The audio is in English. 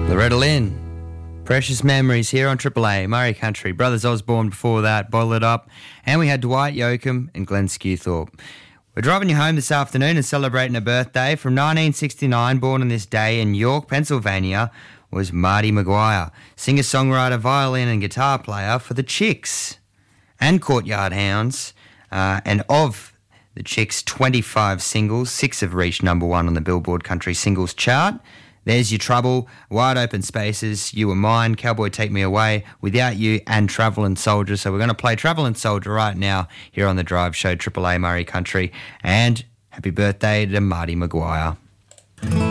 Loretta Lynn. Precious Memories here on Triple A, Murray Country. Brothers Osborne before that, Bottle It Up. And we had Dwight Yoakam and Glenn Skewthorpe. We're driving you home this afternoon and celebrating a birthday. From 1969, born on this day in York, Pennsylvania, was Marty Maguire, singer-songwriter, violin and guitar player for the Chicks and Courtyard Hounds. And of the Chicks' 25 singles, 6 have reached number 1 on the Billboard Country Singles Chart. There's Your Trouble, Wide Open Spaces, You Were Mine, Cowboy Take Me Away, Without You, and Travelin' Soldier. So we're going to play Travelin' Soldier right now here on The Drive Show, Triple A Murray Country. And happy birthday to Marty Maguire.